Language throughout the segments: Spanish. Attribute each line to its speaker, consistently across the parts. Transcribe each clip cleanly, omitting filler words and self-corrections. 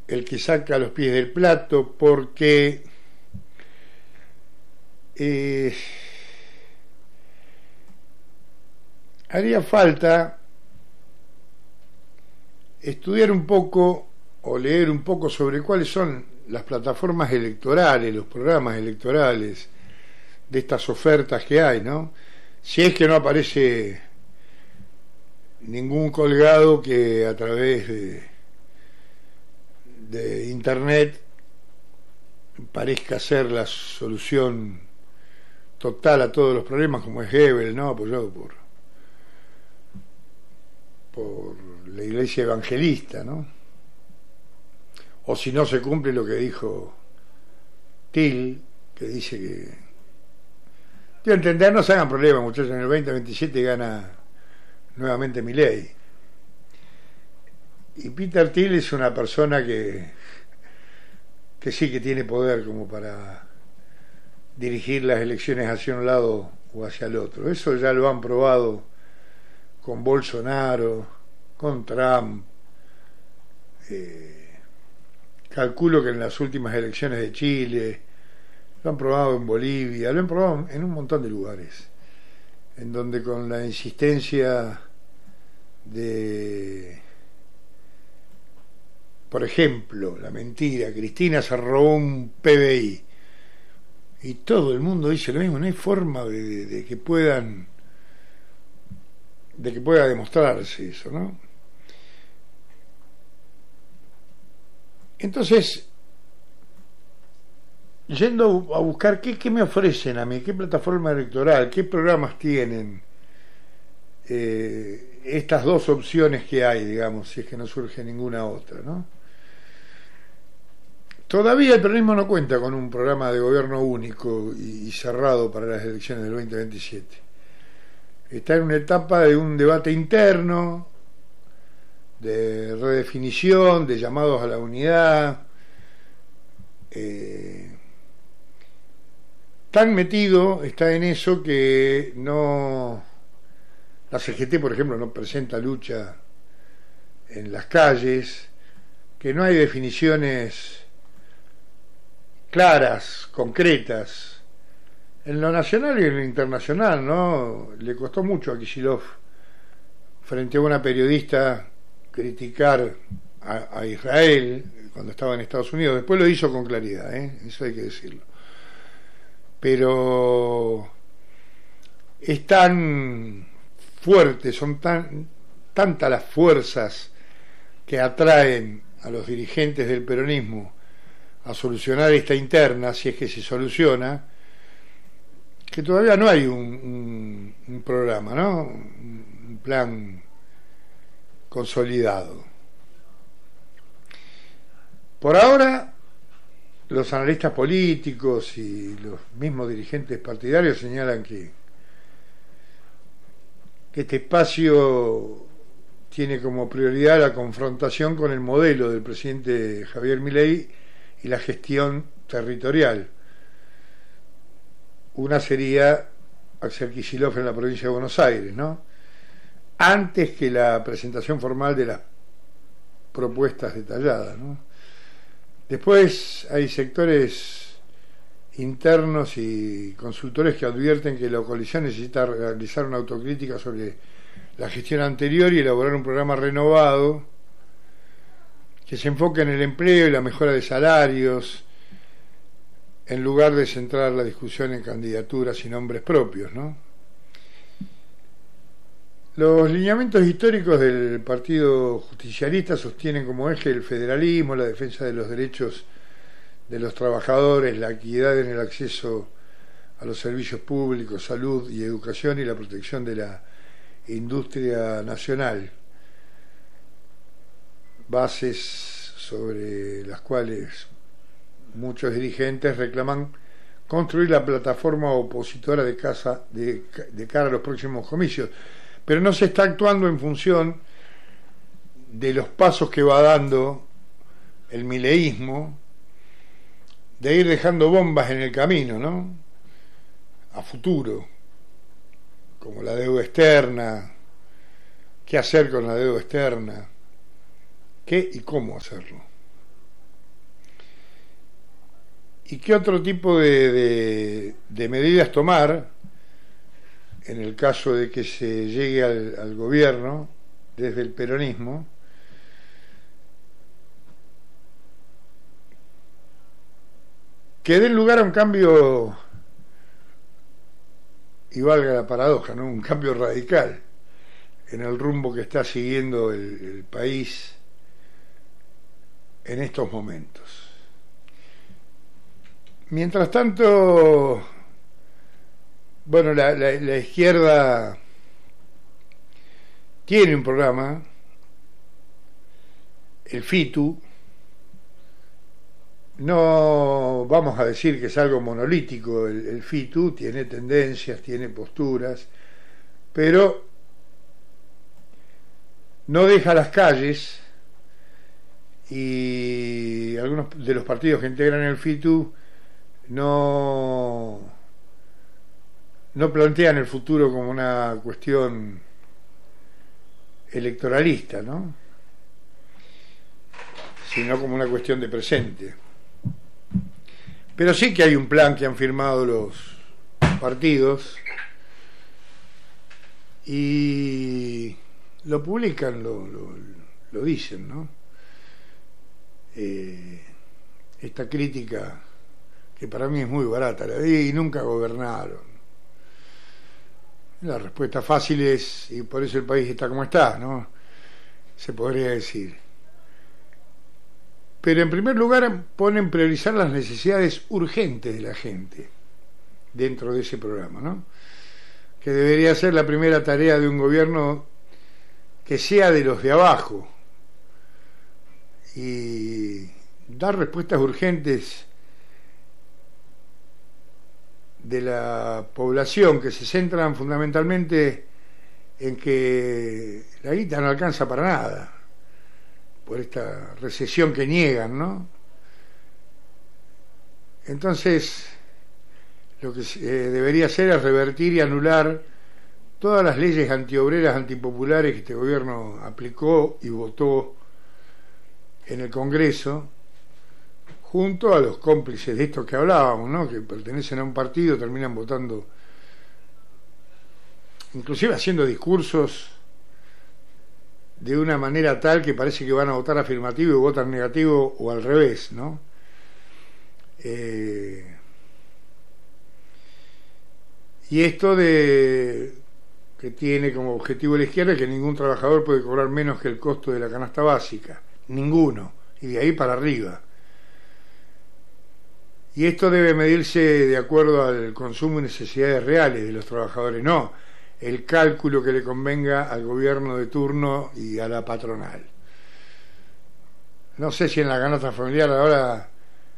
Speaker 1: el que saca los pies del plato, porque haría falta estudiar un poco o leer un poco sobre cuáles son las plataformas electorales, los programas electorales de estas ofertas que hay, ¿no? Si es que no aparece ningún colgado que a través de internet parezca ser la solución total a todos los problemas, como es Goebbels, ¿no? Apoyado por la iglesia evangelista, ¿no? O si no se cumple lo que dijo Till, que dice que, quiero entender, no se hagan problemas, muchachos, en el 2027 gana nuevamente Milei. Y Peter Thiel es una persona que sí que tiene poder como para dirigir las elecciones hacia un lado o hacia el otro. Eso ya lo han probado con Bolsonaro, con Trump. Calculo que en las últimas elecciones de Chile, lo han probado en Bolivia, lo han probado en un montón de lugares, en donde con la insistencia de, por ejemplo, la mentira, Cristina se robó un PBI, y todo el mundo dice lo mismo, no hay forma de que pueda demostrarse eso, ¿no? Entonces, yendo a buscar qué me ofrecen a mí, qué plataforma electoral, qué programas tienen, estas dos opciones que hay, digamos, si es que no surge ninguna otra, ¿no? Todavía el peronismo no cuenta con un programa de gobierno único y cerrado para las elecciones del 2027. Está en una etapa de un debate interno, de redefinición, de llamados a la unidad. Tan metido está en eso que no, la CGT, por ejemplo, no presenta lucha en las calles, que no hay definiciones claras, concretas, en lo nacional y en lo internacional, ¿no? Le costó mucho a Kicillof, frente a una periodista, criticar a Israel cuando estaba en Estados Unidos. Después lo hizo con claridad, eso hay que decirlo. Pero es tan fuerte, son tantas las fuerzas que atraen a los dirigentes del peronismo a solucionar esta interna, si es que se soluciona, que todavía no hay un programa, ¿no? Un plan consolidado. Por ahora, los analistas políticos y los mismos dirigentes partidarios señalan que este espacio tiene como prioridad la confrontación con el modelo del presidente Javier Milei y la gestión territorial. Una sería Axel Kicillof en la provincia de Buenos Aires, ¿no? Antes que la presentación formal de las propuestas detalladas, ¿no? Después hay sectores internos y consultores que advierten que la coalición necesita realizar una autocrítica sobre la gestión anterior y elaborar un programa renovado que se enfoque en el empleo y la mejora de salarios, en lugar de centrar la discusión en candidaturas y nombres propios, ¿no? Los lineamientos históricos del Partido Justicialista sostienen como eje el federalismo, la defensa de los derechos de los trabajadores, la equidad en el acceso a los servicios públicos, salud y educación y la protección de la industria nacional. Bases sobre las cuales muchos dirigentes reclaman construir la plataforma opositora de cara a los próximos comicios, pero no se está actuando en función de los pasos que va dando el mileísmo, de ir dejando bombas en el camino, ¿no? A futuro, como la deuda externa, qué hacer con la deuda externa, qué y cómo hacerlo. ¿Y qué otro tipo de medidas tomar en el caso de que se llegue al gobierno desde el peronismo? Que den lugar a un cambio, y valga la paradoja, ¿no? Un cambio radical en el rumbo que está siguiendo el país en estos momentos. Mientras tanto, bueno, la izquierda tiene un programa, el FITU. No vamos a decir que es algo monolítico el FITU, tiene tendencias, tiene posturas, pero no deja las calles, y algunos de los partidos que integran el FITU no plantean el futuro como una cuestión electoralista, ¿no? Sino como una cuestión de presente. Pero sí que hay un plan que han firmado los partidos y lo publican, lo dicen, ¿no? Esta crítica que para mí es muy barata, la di y nunca gobernaron. La respuesta fácil es, y por eso el país está como está, ¿no? Se podría decir. Pero en primer lugar ponen priorizar las necesidades urgentes de la gente dentro de ese programa, ¿no? Que debería ser la primera tarea de un gobierno que sea de los de abajo y dar respuestas urgentes de la población, que se centran fundamentalmente en que la guita no alcanza para nada por esta recesión que niegan, ¿no? Entonces, lo que debería hacer es revertir y anular todas las leyes antiobreras, antipopulares que este gobierno aplicó y votó en el Congreso, junto a los cómplices de estos que hablábamos, ¿no? Que pertenecen a un partido, terminan votando, inclusive haciendo discursos de una manera tal que parece que van a votar afirmativo y votan negativo, o al revés, ¿no? Y esto de que tiene como objetivo la izquierda que ningún trabajador puede cobrar menos que el costo de la canasta básica, ninguno, y de ahí para arriba. Y esto debe medirse de acuerdo al consumo y necesidades reales de los trabajadores, no el cálculo que le convenga al gobierno de turno y a la patronal. No sé si en la canasta familiar ahora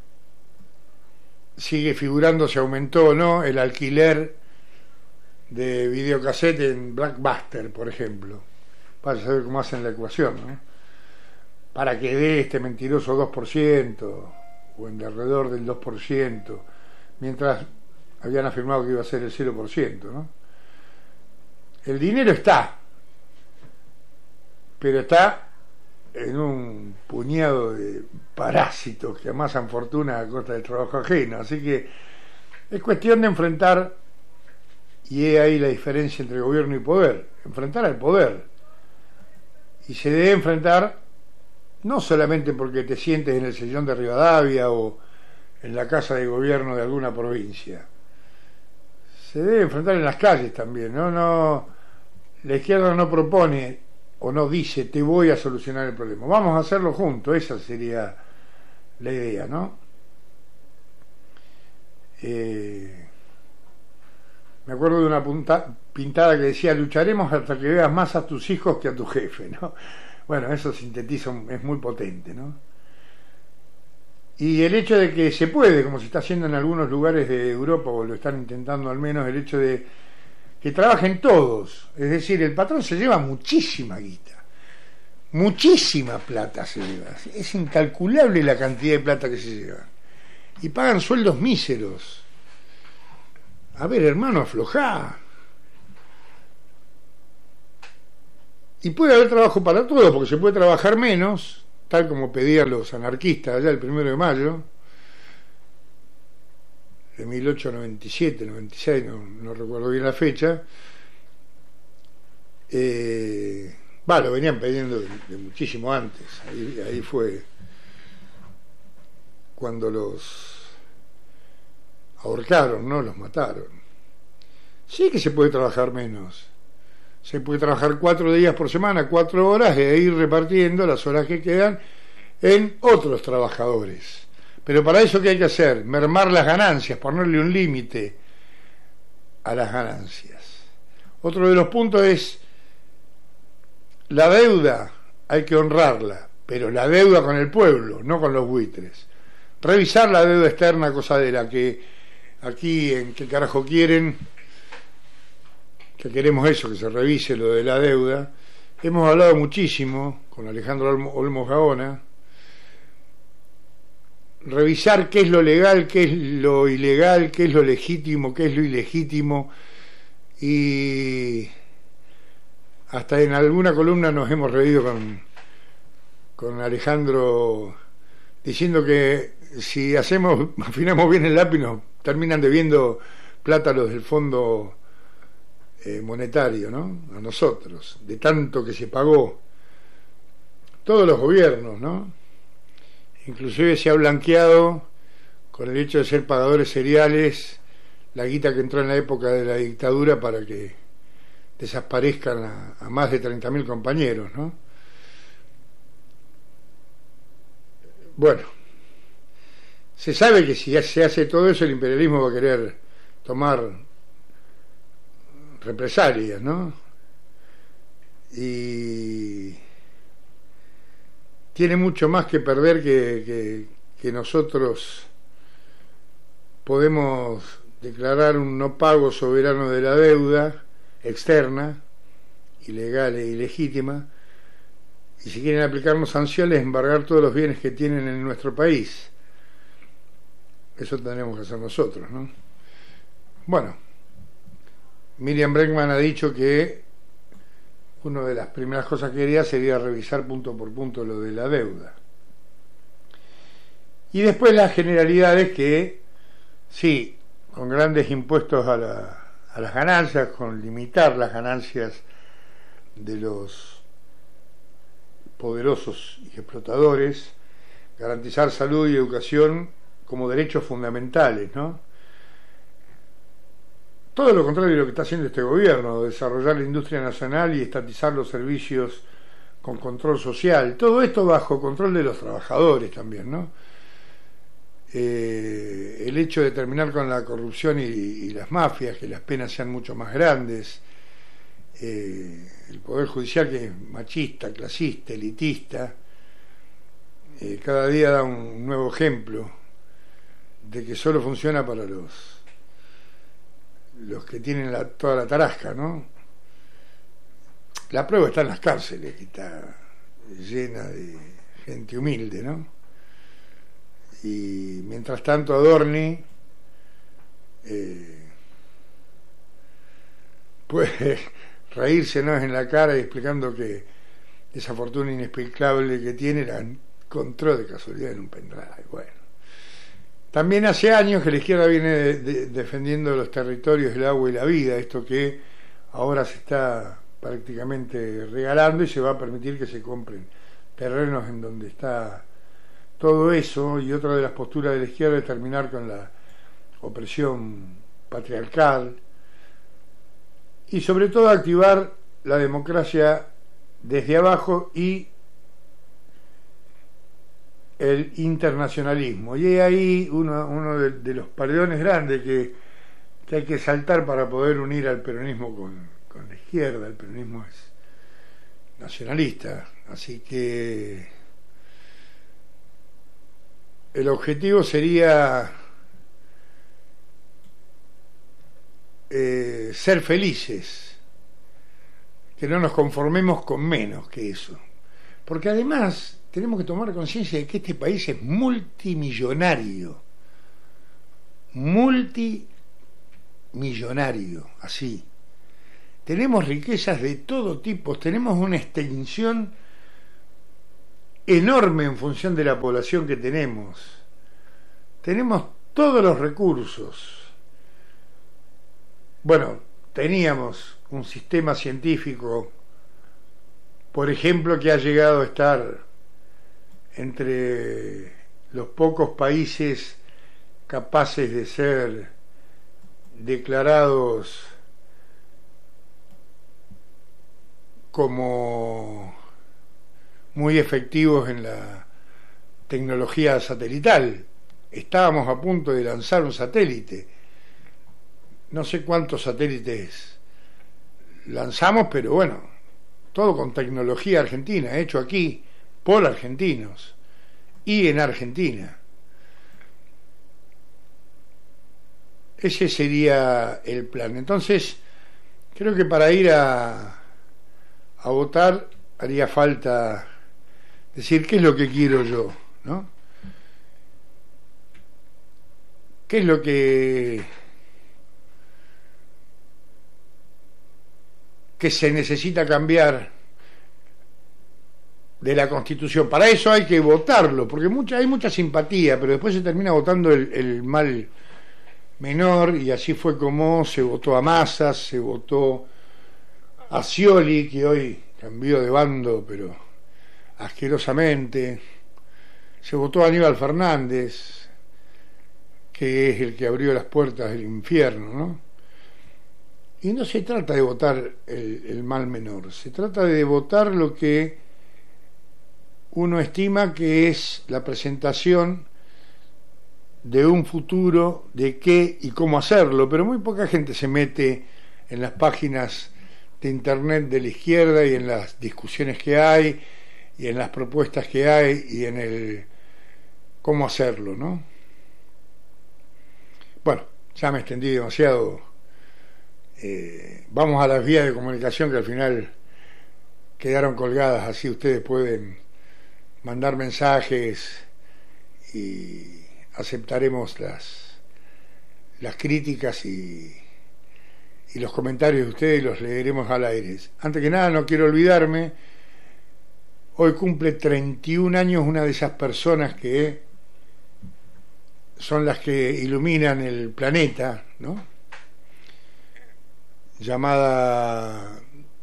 Speaker 1: sigue figurando, si aumentó o no, el alquiler de videocassette en Blockbuster, por ejemplo, para saber cómo hacen la ecuación, ¿no? Para que dé este mentiroso 2%, o en de alrededor del 2%, mientras habían afirmado que iba a ser el 0%, ¿no? El dinero está, pero está en un puñado de parásitos que amasan fortuna a costa del trabajo ajeno. Así que es cuestión de enfrentar, y es ahí la diferencia entre gobierno y poder, enfrentar al poder. Y se debe enfrentar no solamente porque te sientes en el sillón de Rivadavia o en la casa de gobierno de alguna provincia, se debe enfrentar en las calles también, ¿no? La izquierda no propone o no dice te voy a solucionar el problema, vamos a hacerlo juntos, esa sería la idea, ¿no? Me acuerdo de una pintada que decía lucharemos hasta que veas más a tus hijos que a tu jefe, ¿no? Bueno, eso sintetiza, es muy potente, ¿no? Y el hecho de que se puede, como se está haciendo en algunos lugares de Europa, o lo están intentando al menos, el hecho de que trabajen todos, es decir, el patrón se lleva muchísima guita, muchísima plata se lleva, es incalculable la cantidad de plata que se lleva, y pagan sueldos míseros. A ver, hermano, aflojá. Y puede haber trabajo para todos, porque se puede trabajar menos, tal como pedían los anarquistas allá el 1 de mayo, de 1897, 96, no recuerdo bien la fecha. Lo venían pidiendo de muchísimo antes. Ahí fue cuando los ahorcaron, ¿no? Los mataron. Sí que se puede trabajar menos. Se puede trabajar 4 días por semana, 4 horas, e ir repartiendo las horas que quedan en otros trabajadores. Pero para eso, ¿qué hay que hacer? Mermar las ganancias, ponerle un límite a las ganancias. Otro de los puntos es la deuda, hay que honrarla, pero la deuda con el pueblo, no con los buitres. Revisar la deuda externa, cosa de la que aquí en qué carajo quieren, que queremos eso, que se revise lo de la deuda. Hemos hablado muchísimo con Alejandro Olmos Gaona. Revisar qué es lo legal, qué es lo ilegal, qué es lo legítimo, qué es lo ilegítimo, y hasta en alguna columna nos hemos reído con Alejandro diciendo que si afinamos bien el lápiz nos terminan debiendo plata los del Fondo Monetario, ¿no? A nosotros, de tanto que se pagó. Todos los gobiernos, ¿no? Inclusive se ha blanqueado con el hecho de ser pagadores seriales la guita que entró en la época de la dictadura para que desaparezcan a más de 30.000 compañeros, ¿no? Bueno, se sabe que si se hace todo eso, el imperialismo va a querer tomar represalias, ¿no? Y tiene mucho más que perder que nosotros podemos declarar un no pago soberano de la deuda externa, ilegal e ilegítima, y si quieren aplicarnos sanciones, embargar todos los bienes que tienen en nuestro país. Eso tendremos que hacer nosotros, ¿no? Bueno, Miriam Bregman ha dicho que una de las primeras cosas que haría sería revisar punto por punto lo de la deuda. Y después las generalidades que, sí, con grandes impuestos a las ganancias, con limitar las ganancias de los poderosos y explotadores, garantizar salud y educación como derechos fundamentales, ¿no? Todo lo contrario de lo que está haciendo este gobierno, desarrollar la industria nacional y estatizar los servicios con control social. Todo esto bajo control de los trabajadores también, ¿no? El hecho de terminar con la corrupción y las mafias, que las penas sean mucho más grandes, el Poder Judicial, que es machista, clasista, elitista, cada día da un nuevo ejemplo de que solo funciona para los que tienen toda la tarasca, ¿no? La prueba está en las cárceles, que está llena de gente humilde, ¿no? Y mientras tanto Adorni puede reírsenos en la cara y explicando que esa fortuna inexplicable que tiene la encontró de casualidad en un pendrive. Bueno, también hace años que la izquierda viene defendiendo los territorios, el agua y la vida, esto que ahora se está prácticamente regalando, y se va a permitir que se compren terrenos en donde está todo eso. Y otra de las posturas de la izquierda es terminar con la opresión patriarcal y sobre todo activar la democracia desde abajo y el internacionalismo. Y es ahí uno de los paredones grandes que hay que saltar para poder unir al peronismo con la izquierda. El peronismo es nacionalista, así que el objetivo sería ser felices, que no nos conformemos con menos que eso, porque además tenemos que tomar conciencia de que este país es multimillonario, así. Tenemos riquezas de todo tipo, tenemos una extensión enorme en función de la población que tenemos. Tenemos todos los recursos. Bueno, teníamos un sistema científico, por ejemplo, que ha llegado a estar entre los pocos países capaces de ser declarados como muy efectivos en la tecnología satelital. Estábamos a punto de lanzar un satélite. No sé cuántos satélites lanzamos, pero bueno, todo con tecnología argentina, hecho aquí por argentinos y en Argentina. Ese sería el plan. Entonces, creo que para ir a votar haría falta decir qué es lo que quiero yo, ¿no? ¿Qué es lo que se necesita cambiar de la Constitución? Para eso hay que votarlo, porque hay mucha simpatía, pero después se termina votando el mal menor, y así fue como se votó a Massa, se votó a Scioli, que hoy cambió de bando, pero asquerosamente. Se votó a Aníbal Fernández, que es el que abrió las puertas del infierno, ¿no? Y no se trata de votar el mal menor, se trata de votar lo que uno estima que es la presentación de un futuro, de qué y cómo hacerlo, pero muy poca gente se mete en las páginas de internet de la izquierda y en las discusiones que hay y en las propuestas que hay y en el cómo hacerlo, ¿no? Bueno, ya me extendí demasiado. Vamos a las vías de comunicación que al final quedaron colgadas, así ustedes pueden mandar mensajes y aceptaremos las críticas y los comentarios de ustedes y los leeremos al aire. Antes que nada, no quiero olvidarme, hoy cumple 31 años una de esas personas que son las que iluminan el planeta, ¿no? Llamada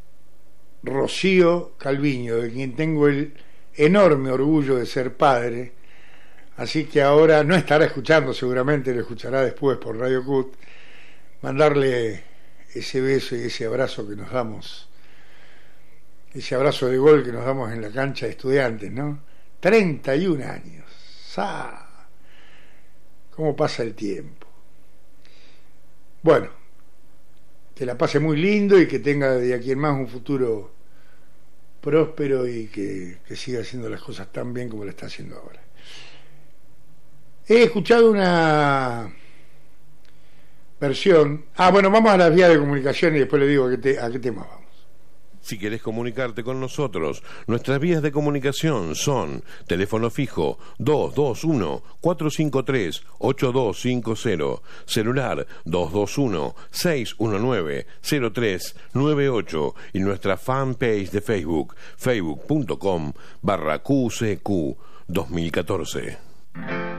Speaker 1: Rocío Calviño, de quien tengo el enorme orgullo de ser padre. Así que ahora no estará escuchando, seguramente lo escuchará después por Radio CUT. Mandarle ese beso y ese abrazo que nos damos, ese abrazo de gol que nos damos en la cancha de Estudiantes, ¿no? 31 años. ¡Ah! ¿Cómo pasa el tiempo? Bueno, que la pase muy lindo y que tenga de aquí en más un futuro próspero y que siga haciendo las cosas tan bien como lo está haciendo ahora. He escuchado una versión. Bueno, vamos a las vías de comunicación y después le digo a qué tema vamos.
Speaker 2: Si querés comunicarte con nosotros, nuestras vías de comunicación son teléfono fijo 221-453-8250, celular 221-619-0398 y nuestra fanpage de Facebook, facebook.com/QCQ 2014.